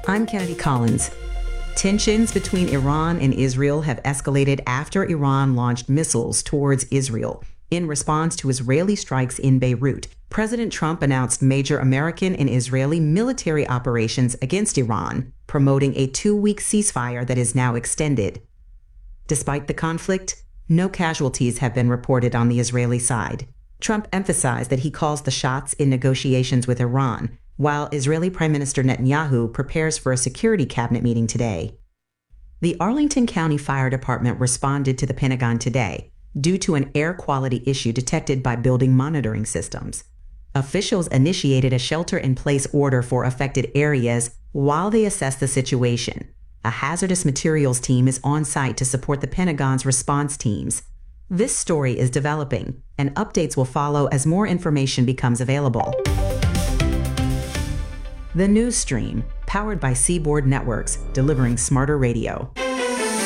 I'm Kennedy Collins. Tensions between Iran and Israel have escalated after Iran launched missiles towards Israel in response to Israeli strikes in Beirut. President Trump announced major American and Israeli military operations against Iran, promoting a 2-week ceasefire that is now extended. Despite the conflict, no casualties have been reported on the Israeli side. Trump emphasized that he calls the shots in negotiations with Iran, while Israeli Prime Minister Netanyahu prepares for a security cabinet meeting today. The Arlington County Fire Department responded to the Pentagon today due to an air quality issue detected by building monitoring systems. Officials initiated a shelter-in-place order for affected areas while they assess the situation. A hazardous materials team is on site to support the Pentagon's response teams. This story is developing, and updates will follow as more information becomes available. The News Stream, powered by Seaboard Networks, delivering smarter radio.